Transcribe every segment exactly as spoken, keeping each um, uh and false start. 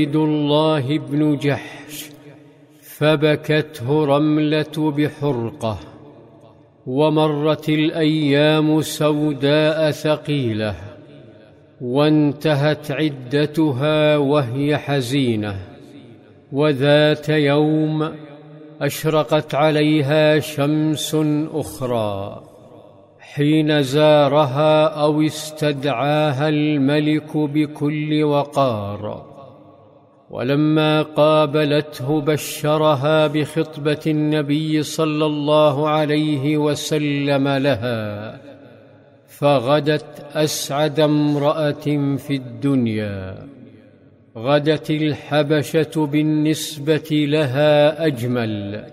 عبيد الله بن جحش، فبكته رملة بحرقة. ومرت الأيام سوداء ثقيلة، وانتهت عدتها وهي حزينة. وذات يوم أشرقت عليها شمس أخرى حين زارها أو استدعاها الملك بكل وقار. ولما قابلته بشرها بخطبة النبي صلى الله عليه وسلم لها، فغدت أسعد امرأة في الدنيا. غدت الحبشة بالنسبة لها أجمل،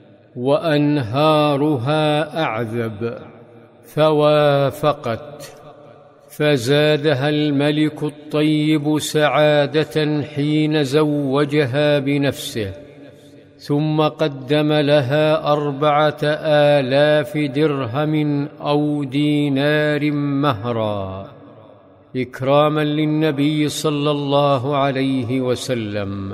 وأنهارها أعذب، فوافقت. فزادها الملك الطيب سعادة حين زوجها بنفسه، ثم قدم لها أربعة آلاف درهم أو دينار مهرا، إكراما للنبي صلى الله عليه وسلم.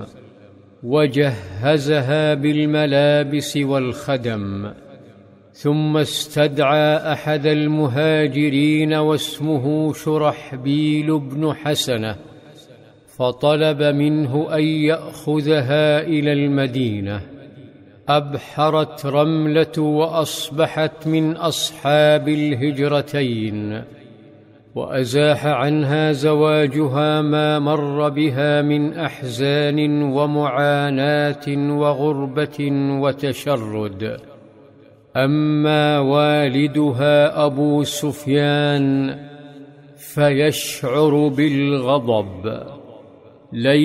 وجهزها بالملابس والخدم، ثم استدعى أحد المهاجرين واسمه شرحبيل بن حسنة، فطلب منه أن يأخذها إلى المدينة. أبحرت رملة وأصبحت من أصحاب الهجرتين، وأزاح عنها زواجها ما مر بها من أحزان ومعاناة وغربة وتشرد. أما والدها أبو سفيان فيشعر بالغضب.